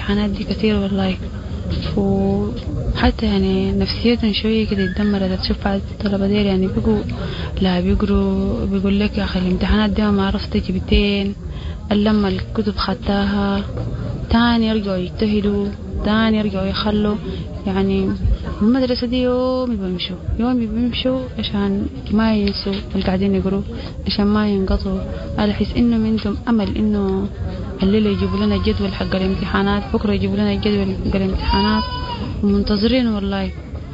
الامتحانات دي كتير والله. وحتى يعني نفسيتهم شوية كده اتدمرت. تشوف بعض الطلبة ديل يعني بيقوا لا بيقروا بيقول لك يا أخي الامتحانات دي ما عرفت جبتين لما الكتب خدتها، تاني يرجعوا يجتهدوا، تاني يرجعوا يخلوا. يعني المدرسة دي يوم بيمشوا عشان ما ينسوا اللي قاعدين يقروا، عشان ما ينقطعوا. على حس انه عندهم امل انه الليلة يجيبوا لنا الجدول حق الامتحانات، بكرة يجيبوا لنا الجدول حق الامتحانات، ومنتظرين والله.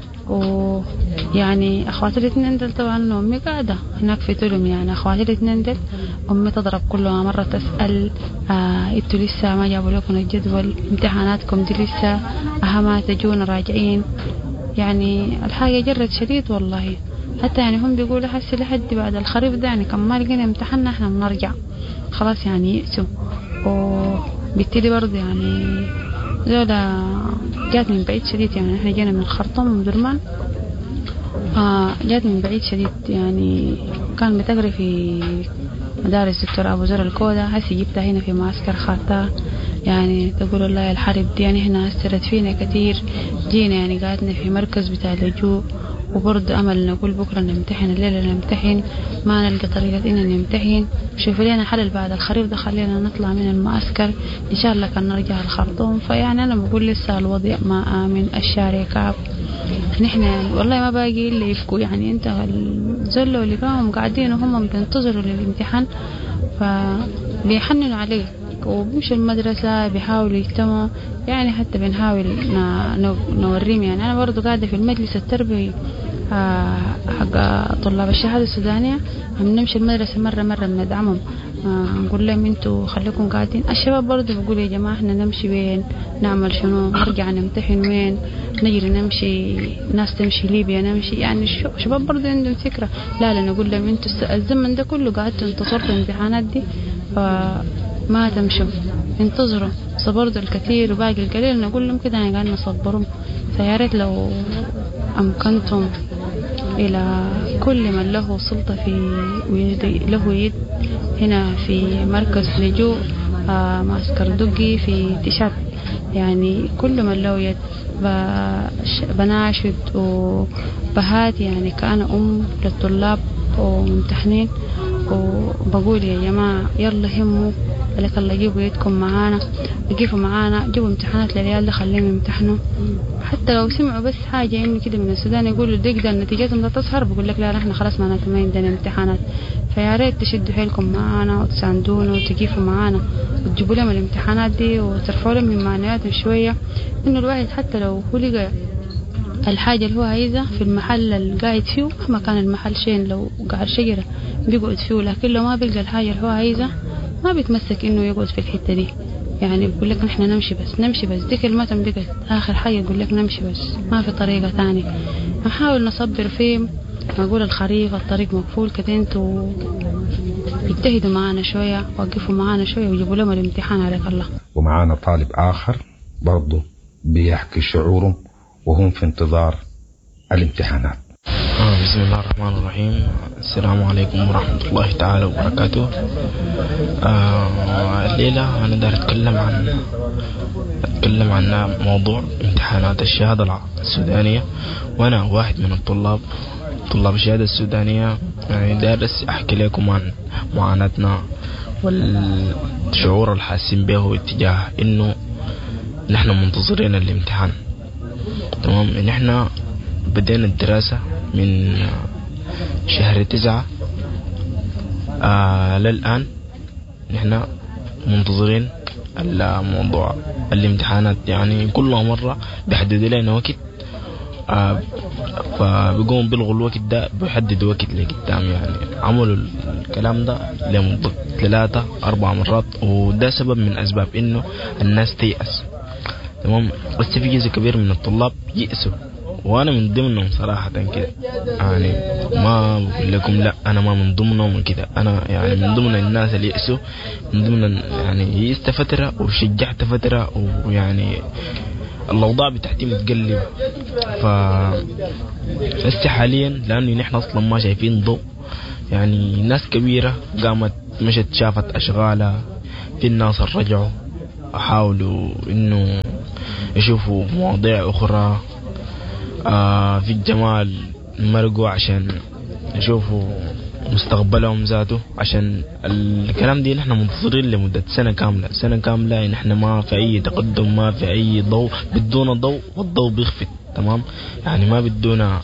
ويعني اخواتي الاثنين دول طبعا امي قاعده هناك في تلم، يعني اخواتي الاثنين دول امي تضرب كل مره تسال انتوا لسه ما جابوا لكم الجدول، امتحاناتكم دي لسه ما تجونا راجعين. يعني الحاجه جرت شديد والله. حتى يعني هم بيقولوا حسي لحد بعد الخريف ده يعني كم ما لقينا امتحاننا احنا بنرجع خلاص يعني يأسوا. وبالتالي برضه يعني زولا جات من بعيد شديد، يعني احنا جينا من الخرطوم من درمان. جات من بعيد شديد، يعني كان بتقري في مدارس دكتور أبو زر الكودا، هسي جبتها هنا في معسكر خارطة. يعني تقول الله الحرب دي يعني هنا أثرت فينا كتير. جينا يعني قعدنا في مركز بتاع اللجوء، وبرضه أمل نقول بكرة نمتحن، الليلة نمتحن، ما نلقى طريقة إننا نمتحن. شوف لنا حل بعد الخريف ده، خلينا نطلع من المعسكر إن شاء الله كان نرجع الخرطوم. فيعني أنا بقول لسه الوضع ما آمن، الشارع كعب. نحن والله ما باقي إلا يفكوا. يعني أنت الزلة اللي كانوا قاعدين وهم بينتظروا للامتحان فبيحننوا عليه وبمشوا المدرسة بيحاولوا يجتمعوا. يعني حتى بنحاول نوريهم. يعني أنا برضو قاعدة في المجلس التربوي حق طلاب الشهادة السودانية، بنمشي المدرسة مرة بندعمهم. نقول لهم انتوا خليكم قاعدين. الشباب برضو بيقولوا يا جماعة احنا نمشي وين، نعمل شنو، نرجع نمتحن وين، نجري نمشي، ناس تمشي ليبيا نمشي. يعني الشباب برضو عندهم فكرة. لا نقول لهم انتوا الزمن ده كله قعدتوا انتصرتوا الامتحانات دي فما تمشوا، انتظروا. صبرتوا الكثير وباقي القليل. نقول لهم كده يعني قاعد نصبرهم. فياريت لو أمكنتم إلى كل من له سلطة في له يد هنا في مركز لجوء معسكر دقي في تشاد، يعني كل من له يد بناشد وبهات يعني كأنا للطلاب وممتحنين، وبقول يا جماعة يلا هموا لك الله جيبوا يدكم معانا، يقفوا معانا، جيبوا امتحانات للعيال ده خليهم يمتحنوا. حتى لو سمعوا بس حاجة يعني كده من السودان يقولوا دقيقة نتيجتهم لا تظهر، بقول لك لا نحن خلاص ما عندنا امتحانات. فيا ريت تشدوا حيلكم معانا وتساندونا وتقفوا معانا وتجيبوا لهم الامتحانات دي وترفعوا لهم من معنوياتهم شوية. انه الواحد حتى لو هو لقى الحاجة اللي هو عايزها في المحل اللي قاعد فيه، مهما كان المحل شين، لو قاعد شجرة بيقعد فيه، لكن لو ما بيلقى الحاجة اللي هو عايزها ما بيتمسك انه يقعد في الحتة دي. يعني بيقول لك نحن نمشي بس دي كلمتهم بقت اخر حاجة، يقول لك نمشي بس ما في طريقة تانية. نحاول نصبر فيه، نقول الخريف الطريق مقفول كده، انتوا يجتهدوا معانا شوية، وقفوا معانا شوية ويجيبوا لهم الامتحان عليك الله. ومعانا طالب آخر برضه بيحكي شعورهم وهم في انتظار الامتحانات. بسم الله الرحمن الرحيم. السلام عليكم ورحمة الله تعالى وبركاته. الليلة أنا داير أتكلم عن موضوع امتحانات الشهادة السودانية، وأنا واحد من طلاب الشهادة السودانية. يعني دارس أحكي لكم عن معاناتنا والشعور الحاسين به اتجاه إنه نحن منتظرين الامتحان. تمام. نحن بدينا الدراسة من شهر 9 للآن نحن منتظرين الموضوع الامتحانات. يعني كل مرة بيحددوا لنا وقت، فبيقوم بيلغوا الوقت ده، بيحددوا وقت لقدام. يعني عملوا الكلام ده لمدة 3-4 مرات، وده سبب من أسباب إنه الناس تيأس. تمام. بس في جزء كبير من الطلاب يأسوا، وانا من ضمنهم صراحة كده. يعني ما بقول لكم لا انا ما من ضمنهم كده، انا يعني من ضمن الناس اللي يأسوا، من ضمن يعني يأست فترة وشجعت فترة، ويعني الاوضاع بتاعتي متقلبة. هسه حاليا لانه نحن اصلا ما شايفين ضوء، يعني ناس كبيرة قامت مشت شافت اشغالها، في الناس رجعوا حاولوا انه يشوفوا مواضيع أخرى في الجمال، مرقوا عشان يشوفوا مستقبلهم ذاته. عشان الكلام دي نحن منتظرين لمدة سنة كاملة نحن ما في أي تقدم، ما في أي ضوء، بدون ضوء والضوء بيخفت. تمام، يعني ما بدونا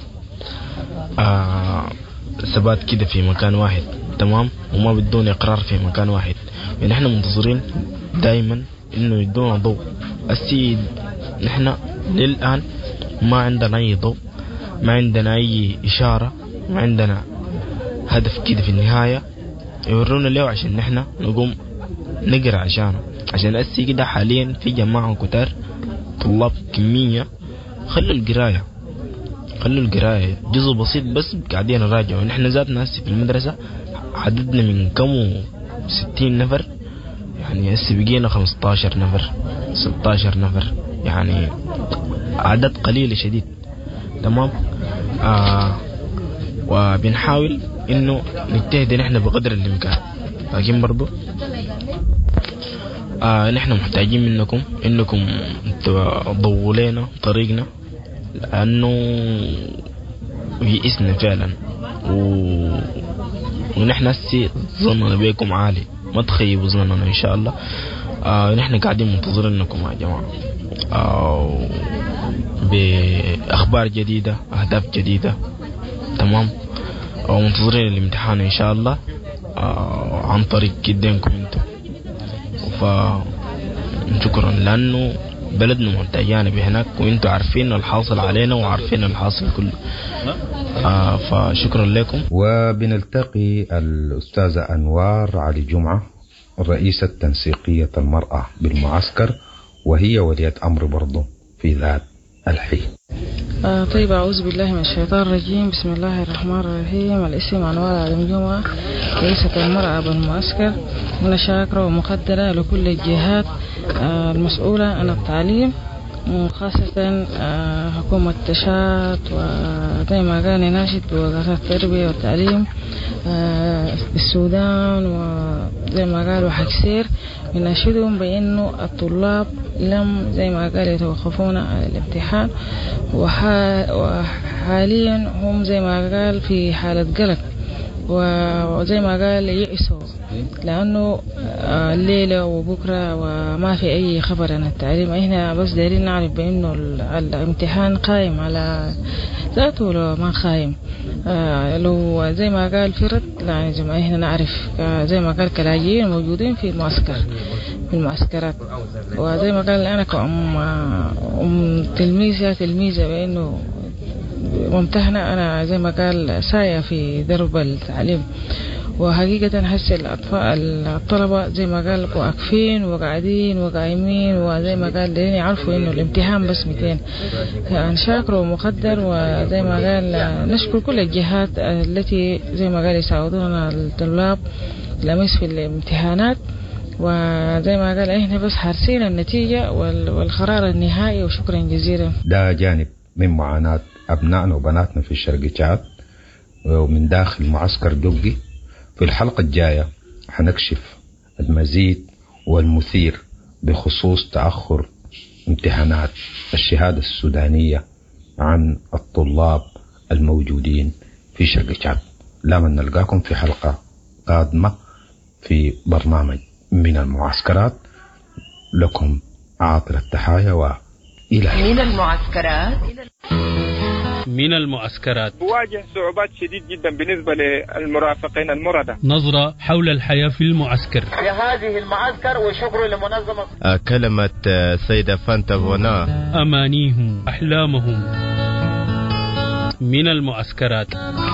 ثبات كده في مكان واحد. تمام، وما بدون إقرار في مكان واحد. يعني نحن منتظرين دائما إنه يدونا ضوء. السيد نحن للآن ما عندنا أي ضوء، ما عندنا أي إشارة، ما عندنا هدف كده في النهاية يورونا له عشان نحن نقوم نقرأ عشان أسي كده. حاليا في جماعة كتار طلاب كمية خلوا القراية جزء بسيط بس قاعدين نراجع. ونحن ذاتنا هسي في المدرسة عددنا من كم 60 نفر، يعني هسي بقينا 15 نفر 16 نفر، يعني عدد قليل شديد. تمام، وبنحاول انه نجتهد نحن بقدر الامكان، لكن برضو نحن محتاجين منكم انكم تضووا لنا طريقنا، لانه يئسنا فعلا. ونحن هسي ظننا بيكم عالي، ما تخيبوا ظننا ان شاء الله. نحن قاعدين منتظرين انكم يا جماعه باخبار جديده، اهداف جديده. تمام، ومنتظرين الامتحان ان شاء الله عن طريق جدينكم انتم. فشكرا، لانه بلدنا محتاجانا بهناك، وانتم عارفين الحاصل علينا وعارفين الحاصل كله. فشكرا لكم. وبنلتقي الأستاذة أنوار علي جمعة، رئيسة تنسيقية المرأة بالمعسكر، وهي ولية أمر برضو في ذات الحين. طيب، أعوذ بالله من الشيطان الرجيم. بسم الله الرحمن الرحيم. الاسم أنوار علي جمعة، رئيسة المرأة بالمعسكر. أنا شاكرة ومقدرة لكل الجهات المسؤولة عن التعليم، خاصة حكومة تشاد، وزي ما قال ناشد بوزارة التربية والتعليم بالسودان، وزي ما قالوا حكسير بناشدهم بأنه الطلاب لم زي ما قال يتوقفون على الامتحان، وحاليا هم زي ما قال في حالة قلق، وزي ما قال يئسوا لأنه الليلة وبكرة وما في أي خبر عن التعليم. إحنا بس دايرين نعرف بأنه الامتحان قائم على ذاته ولا ما قائم. لو زي ما قال في رد، يعني زي ما إحنا نعرف زي ما قال كلاجئين موجودين في المعسكرات. وزي ما قال أنا كأم تلميذة بأنه ممتحنة، أنا زي ما قال سايا في درب التعليم. وحقيقة هسه الطلبة زي ما قال واقفين وقاعدين وقايمين، وزي ما قال لين يعرفوا إنه الامتحان بس 200. يعني شاكر ومقدر، وزي ما قال نشكر كل الجهات التي زي ما قال يساعدونا الطلاب لمس في الامتحانات. وزي ما قال إحنا بس حارسين النتيجة والقرار النهائي، وشكرا جزيلا. ده جانب من معاناة أبنائنا وبناتنا في الشرق تشاد ومن داخل معسكر جوجي. في الحلقة الجاية حنكشف المزيد والمثير بخصوص تأخر امتحانات الشهادة السودانية عن الطلاب الموجودين في شرق تشاد. لمن نلقاكم في حلقة قادمة في برنامج من المعسكرات. لكم عاطر التحايا وإلى من المعسكرات. واجه صعوبات شديد جدا بالنسبة للمرافقين المردة. نظرة حول الحياة في المعسكر. لهذه المعسكر وشكر لمنظمة. كلمة سيدة فانتا فونا. أمانيهم، أحلامهم. من المعسكرات.